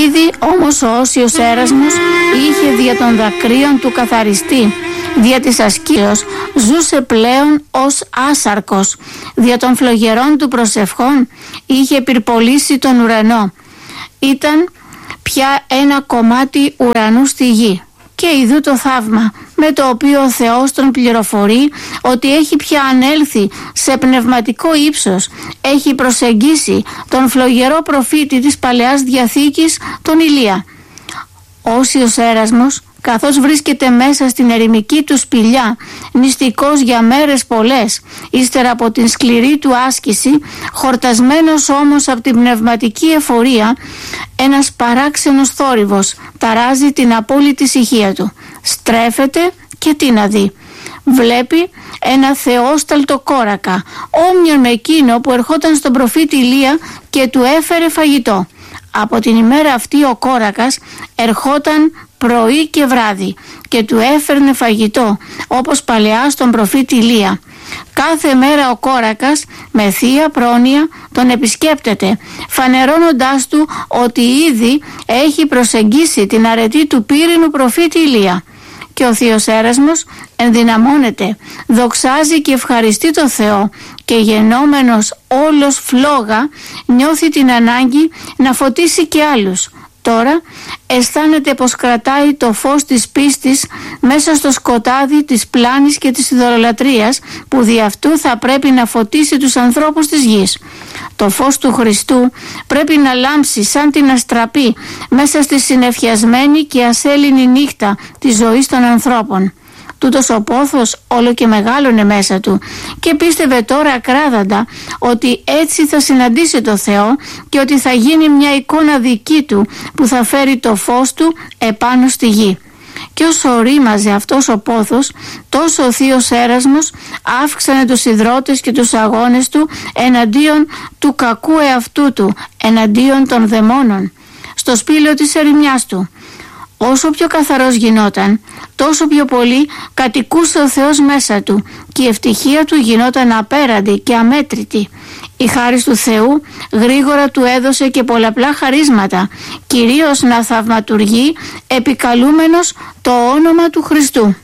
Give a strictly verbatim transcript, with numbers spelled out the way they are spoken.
Ήδη όμως ο Όσιος Έρασμος είχε δια των δακρύων του καθαριστεί, δια της ασκήσεως ζούσε πλέον ως άσαρκος, δια των φλογερών του προσευχών είχε πυρπολίσει τον ουρανό. Ήταν πια ένα κομμάτι ουρανού στη γη. Και ειδού το θαύμα με το οποίο ο Θεός τον πληροφορεί ότι έχει πια ανέλθει σε πνευματικό ύψος, έχει προσεγγίσει τον φλογερό προφήτη της Παλαιάς Διαθήκης, τον Ηλία. Όσιος Έρασμος, καθώς βρίσκεται μέσα στην ερημική του σπηλιά, νηστικός για μέρες πολλές, ύστερα από την σκληρή του άσκηση, χορτασμένος όμως από την πνευματική εφορία, ένας παράξενος θόρυβος ταράζει την απόλυτη ησυχία του. Στρέφεται και τι να δει? Βλέπει ένα θεόσταλτο κόρακα, όμοιον με εκείνο που ερχόταν στον προφήτη Ηλία και του έφερε φαγητό. Από την ημέρα αυτή ο κόρακας ερχόταν πρωί και βράδυ και του έφερνε φαγητό, όπως παλαιά στον προφήτη Ηλία. Κάθε μέρα ο κόρακας με θεία πρόνοια τον επισκέπτεται, φανερώνοντάς του ότι ήδη έχει προσεγγίσει την αρετή του πύρινου προφήτη Ηλία. Και ο θείος Έρασμος ενδυναμώνεται, δοξάζει και ευχαριστεί το Θεό και γεννόμενος όλος φλόγα νιώθει την ανάγκη να φωτίσει και άλλους. Τώρα αισθάνεται πως κρατάει το φως της πίστης μέσα στο σκοτάδι της πλάνης και της ειδωλολατρίας που δι' αυτού θα πρέπει να φωτίσει τους ανθρώπους της γης. Το φως του Χριστού πρέπει να λάμψει σαν την αστραπή μέσα στη συννεφιασμένη και ασέλινη νύχτα της ζωής των ανθρώπων. Τούτος ο πόθος όλο και μεγάλωνε μέσα του και πίστευε τώρα ακράδαντα ότι έτσι θα συναντήσει το Θεό και ότι θα γίνει μια εικόνα δική του που θα φέρει το φως του επάνω στη γη. Και όσο ρήμαζε αυτός ο πόθος, τόσο ο θείος Έρασμος αύξανε τους ιδρώτες και τους αγώνες του εναντίον του κακού εαυτού του, εναντίον των δαιμόνων, στο σπήλαιο της ερημιάς του. Όσο πιο καθαρός γινόταν, τόσο πιο πολύ κατοικούσε ο Θεός μέσα του και η ευτυχία του γινόταν απέραντη και αμέτρητη. Η χάρις του Θεού γρήγορα του έδωσε και πολλαπλά χαρίσματα, κυρίως να θαυματουργεί επικαλούμενος το όνομα του Χριστού.